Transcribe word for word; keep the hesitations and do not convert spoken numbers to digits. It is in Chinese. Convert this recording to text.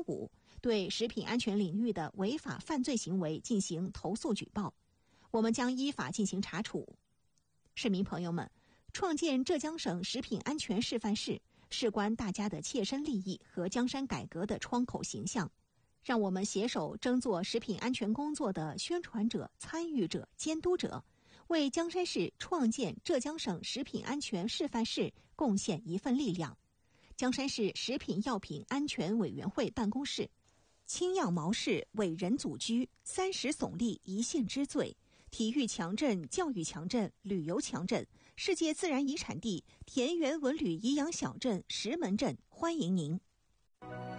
五，对食品安全领域的违法犯罪行为进行投诉举报，我们将依法进行查处。市民朋友们，创建浙江省食品安全示范市，事关大家的切身利益和江山改革的窗口形象。让我们携手争做食品安全工作的宣传者、参与者、监督者，为江山市创建浙江省食品安全示范市贡献一份力量。江山市食品药品安全委员会办公室：青样毛氏伟人祖居，三十耸立一县之最，体育强镇、教育强镇、旅游强镇，世界自然遗产地田园文旅颐养小镇石门镇，欢迎您。